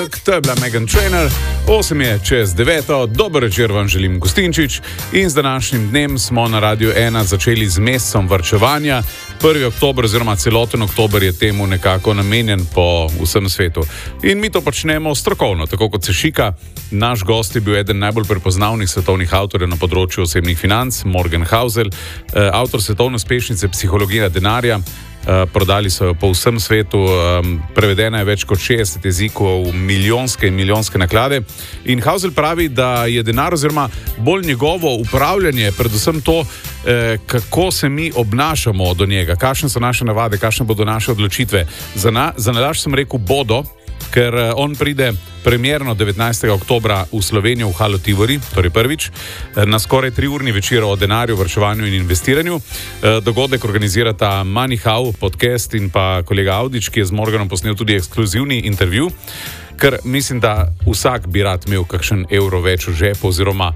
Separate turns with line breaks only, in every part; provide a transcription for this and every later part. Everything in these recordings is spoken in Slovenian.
To je bila Meghan Trainor, 8 je čez 9. Dober večer vam želim, Gustinčič. In z današnjim dnem smo na Radiu 1 začeli z mesecem varčevanja. 1. oktober oziroma celoten oktober je temu nekako namenjen po vsem svetu. In mi to počnemo strokovno, tako kot se šika. Naš gost je bil eden najbolj prepoznavnih svetovnih avtorjev na področju osebnih financ, Morgan Housel, avtor svetovne uspešnice Psihologija denarja. Prodali so jo po vsem svetu, prevedena je več kot 60 jezikov, milijonske in milijonske naklade. In Housel pravi, da je denar oziroma bolj njegovo upravljanje, predvsem to, kako se mi obnašamo do njega, kakšne so naše navade, kakšne bodo naše odločitve. Za nalašč sem rekel bodo, ker on pride premierno 19. oktobra v Slovenijo v Halo Tivoli, torej prvič, na skoraj 3-urni večer o denarju, varčevanju in investiranju. Dogodek organizirata MoneyHow podcast in pa kolega Audič, ki je z Morganom posnel tudi ekskluzivni intervju, ker mislim, da vsak bi rad imel kakšen evro več v žepu, oziroma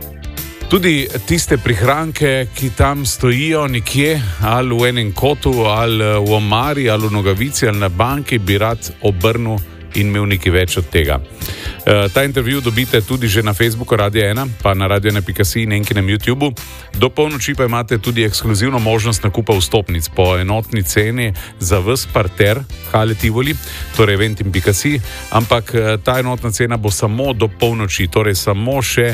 tudi tiste prihranke, ki tam stojijo nekje, ali v enem kotu, ali v omari, ali v nogavici, ali na banki, bi rad obrnil in imel nekaj več od tega. Ta intervju dobite tudi že na Facebooku Radia 1, pa na radio1.si in enkinem YouTubeu. Do polnoči pa imate tudi ekskluzivno možnost nakupa vstopnic po enotni ceni za ves parter Hale Tivoli, torej eventim.si, ampak ta enotna cena bo samo do polnoči, torej samo še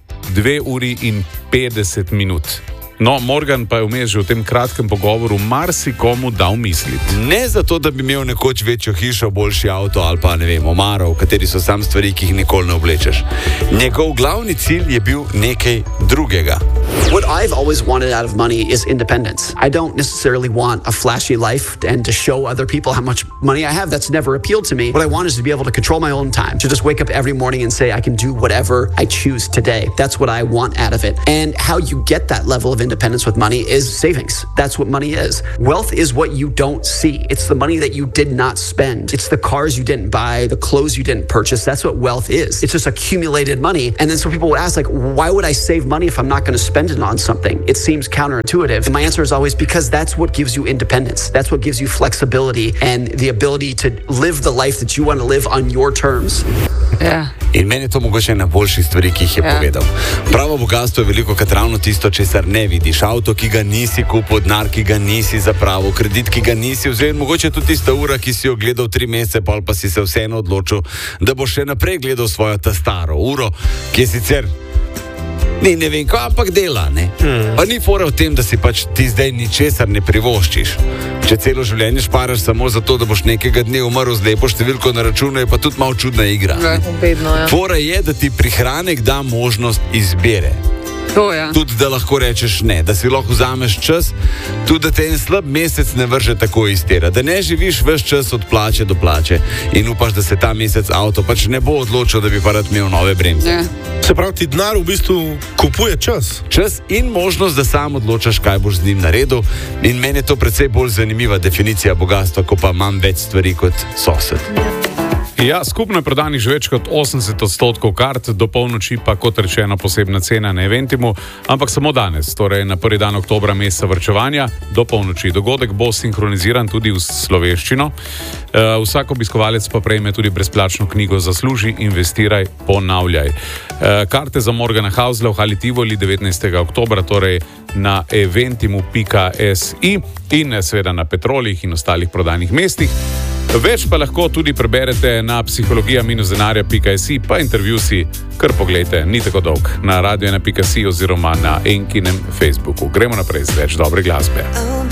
2 uri in 50 minut. No, Morgan pa je vmes že v tem kratkem pogovoru marsikomu dal misliti.
Ne zato, da bi imel nekoč večjo hišo, boljši avto ali pa, ne vem, omaro, v kateri so sam stvari, ki jih nikoli ne oblečeš. Njegov glavni cilj je bil nekaj drugega.
What I've always wanted out of money is independence. I don't necessarily want a flashy life and to show other people how much money I have. That's never appealed to me. What I want is to be able to control my own time, to just wake up every morning and say I can do whatever I choose today. That's what I want out of it. And how you get that level of independence with money is savings. That's what money is. Wealth is what you don't see. It's the money that you did not spend. It's the cars you didn't buy, the clothes you didn't purchase. That's what wealth is. It's just accumulated money. And then so people will ask, like, why would I save money if I'm not going to spend it on something? It seems counterintuitive. And my answer is always because that's what gives you independence. That's what gives you flexibility and the ability to live the life that you want to live on your terms.
Ja.
In meni je to mogoče ena boljših stvari, ki jih je povedal. Pravo bogatstvo je veliko krat ravno tisto, česar ne vidiš. Avto, ki ga nisi kupil, denar, ki ga nisi zapravil, kredit, ki ga nisi vzel, mogoče tudi tista ura, ki si jo gledal 3 mesece, pa si se vseeno odločil, da boš še naprej gledal svojo ta staro uro, ki je sicer ne vem, kaj ampak dela, ne? Pa ni fora v tem, da si pač ti zdaj ničesar ne privoščiš. Če celo življenje šparaš samo zato, da boš nekega dne umrl z lepo številko na računu, je pa tudi malo čudna igra. Fora je, da ti prihranek da možnost izbire.
To, ja.
Tudi da lahko rečeš ne, da si lahko vzameš čas, tudi da te en slab mesec ne vrže tako iz tera, da ne živiš ves čas od plače do plače in upaš, da se ta mesec avto pač ne bo odločil, da bi pa rad imel nove bremze.
Ja.
Se pravi, ti denar v bistvu kupuje čas.
Čas in možnost, da sam odločaš, kaj boš z njim naredil, in meni je to precej bolj zanimiva definicija bogatstva, ko pa imam več stvari kot sosed.
Ja, skupno je prodanih že več kot 80% kart, do polnoči pa, kot rečeno, posebna cena na Eventimu, ampak samo danes, torej na prvi dan oktobra, meseca varčevanja, do polnoči. Dogodek bo sinhroniziran tudi v slovenščino. Vsak obiskovalec pa prejme tudi brezplačno knjigo Zasluži, investiraj, ponavljaj. Karte za Morgana Housela v Hali Tivoli 19. oktobra, torej na eventimu.si in seveda na Petrolih in ostalih prodajnih mestih. Več pa lahko tudi preberete na psihologija-denarja.si, pa intervju si kar poglejte, ni tako dolg, na radio1.si oziroma na enkinem Facebooku. Gremo naprej z več dobre glasbe.